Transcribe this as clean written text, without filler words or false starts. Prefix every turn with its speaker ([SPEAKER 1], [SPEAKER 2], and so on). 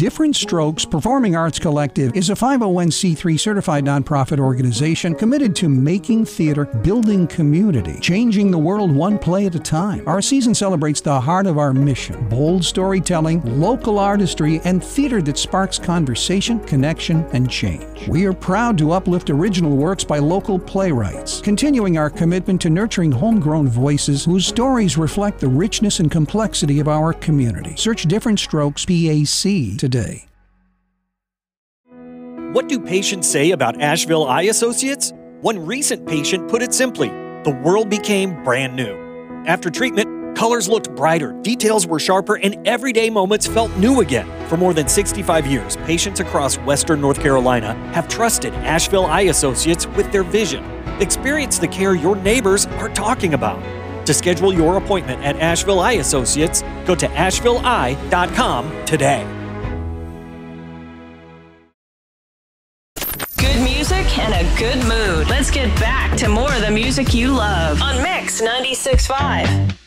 [SPEAKER 1] Different Strokes Performing Arts Collective is a 501c3 certified nonprofit organization committed to making theater, building community, changing the world one play at a time. Our season celebrates the heart of our mission: bold storytelling, local artistry, and theater that sparks conversation, connection, and change. We are proud to uplift original works by local playwrights, continuing our commitment to nurturing homegrown voices whose stories reflect the richness and complexity of our community. Search Different Strokes PAC today.
[SPEAKER 2] What do patients say about Asheville Eye Associates? One recent patient put it simply: the world became brand new. After treatment, colors looked brighter, details were sharper, and everyday moments felt new again. For more than 65 years, patients across Western North Carolina have trusted Asheville Eye Associates with their vision. Experience the care your neighbors are talking about. To schedule your appointment at Asheville Eye Associates, go to ashevilleeye.com today.
[SPEAKER 3] Good music and a good mood. Let's get back to more of the music you love on Mix 96.5.